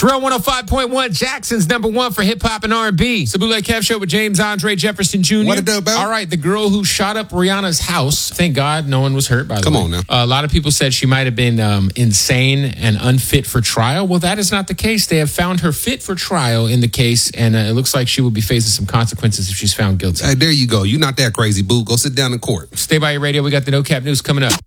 Terrell 105.1, Jackson's number one for hip-hop and R&B. It's the Bootleg Kev Show with James Andre Jefferson Jr. What it do, bro? All right, the girl who shot up Rihanna's house. Thank God no one was hurt, by the way. Come on now. A lot of people said she might have been insane and unfit for trial. Well, that is not the case. They have found her fit for trial in the case, and it looks like she will be facing some consequences if she's found guilty. Hey, there you go. You're not that crazy, boo. Go sit down in court. Stay by your radio. We got the No Cap News coming up.